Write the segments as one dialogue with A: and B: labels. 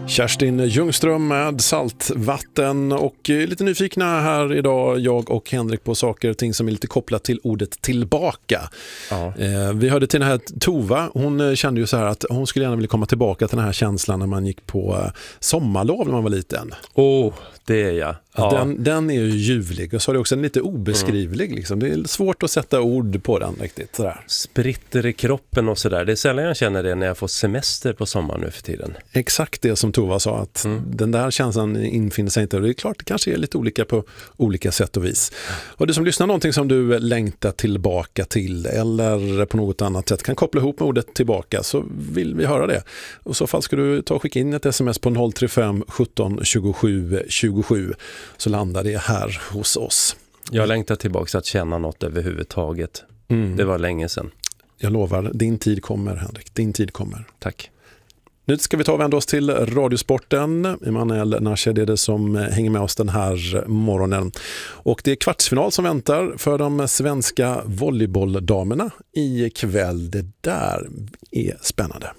A: Kerstin Ljungström med Saltvatten och lite nyfikna här idag, jag och Henrik, på saker och ting som är lite kopplat till ordet tillbaka. Ja. Vi hörde till den här Tova, hon kände ju så här att hon skulle gärna vilja komma tillbaka till den här känslan när man gick på sommarlov när man var liten.
B: Det är jag. Ja.
A: Den är ju ljuvlig och så är det också lite obeskrivlig. Liksom. Det är svårt att sätta ord på den riktigt. Sådär.
B: Spritter i kroppen och sådär. Det är sällan jag känner det när jag får semester på sommaren nu för tiden.
A: Exakt det som Tova sa, att den där känslan infinner sig inte. Och det är klart, det kanske är lite olika på olika sätt och vis. Och du som lyssnar, någonting som du längtar tillbaka till eller på något annat sätt kan koppla ihop med ordet tillbaka, så vill vi höra det. Och i så fall ska du ta och skicka in ett sms på 035 17 27 27, så landar det här hos oss.
B: Jag längtar tillbaka att känna något överhuvudtaget. Det var länge sedan.
A: Jag lovar, din tid kommer, Henrik. Din tid kommer.
B: Tack.
A: Nu ska vi ta och vända oss till Radiosporten. Emanuel Nashed är det som hänger med oss den här morgonen. Och det är kvartsfinal som väntar för de svenska volleybolldamerna i kväll. Det där är spännande.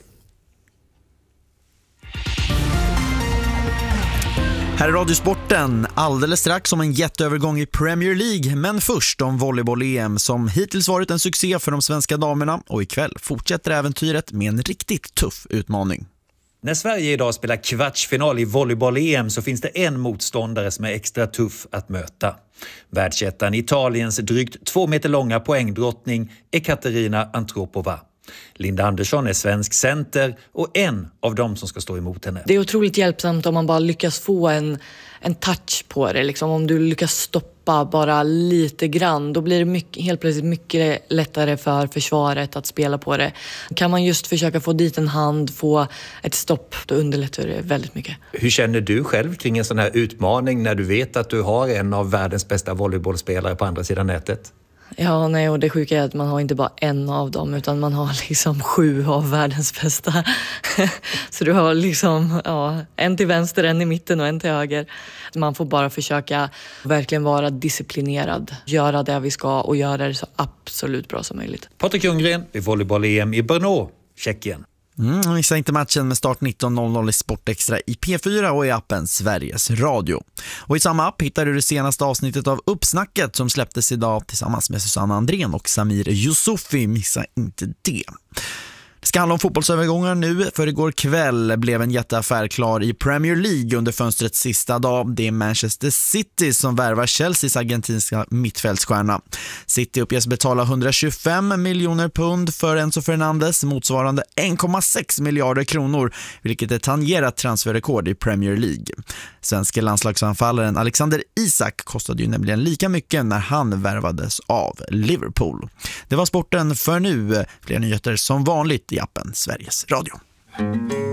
C: Här är Radiosporten, alldeles strax om en jätteövergång i Premier League, men först om volleyboll-EM som hittills varit en succé för de svenska damerna, och ikväll fortsätter äventyret med en riktigt tuff utmaning.
D: När Sverige idag spelar kvartsfinal i volleyboll-EM så finns det en motståndare som är extra tuff att möta. Världsettan Italiens drygt 2 meter långa poängdrottning Ekaterina Antropova. Linda Andersson är svensk center och en av dem som ska stå emot henne.
E: Det är otroligt hjälpsamt om man bara lyckas få en touch på det. Liksom. Om du lyckas stoppa bara lite grann, då blir det helt plötsligt mycket lättare för försvaret att spela på det. Kan man just försöka få dit en hand, få ett stopp, då underlättar det väldigt mycket.
D: Hur känner du själv kring en sån här utmaning när du vet att du har en av världens bästa volleybollspelare på andra sidan nätet?
E: Ja, nej, och det sjuka är att man har inte bara en av dem, utan man har liksom 7 av världens bästa. Så du har liksom en till vänster, en i mitten och en till höger. Man får bara försöka verkligen vara disciplinerad, göra det vi ska och göra det så absolut bra som möjligt.
D: Patrik Ljunggren vid volleyboll-EM i Brno, Tjeckien.
C: Missa inte matchen med start 19.00 i Sportextra i P4 och i appen Sveriges Radio. Och i samma app hittar du det senaste avsnittet av Uppsnacket som släpptes idag tillsammans med Susanna Andrén och Samir Yusufi. Missa inte det. Det ska handla om fotbollsövergångar nu, för igår kväll blev en jätteaffär klar i Premier League under fönstrets sista dag. Det är Manchester City som värvar Chelseas argentinska mittfältsstjärna. City uppges betala 125 miljoner pund för Enzo Fernandes, motsvarande 1,6 miljarder kronor, vilket är tangerat transferrekord i Premier League. Svenska landslagsanfallaren Alexander Isak kostade ju nämligen lika mycket när han värvades av Liverpool. Det var sporten för nu. Fler nyheter som vanligt i appen Sveriges Radio.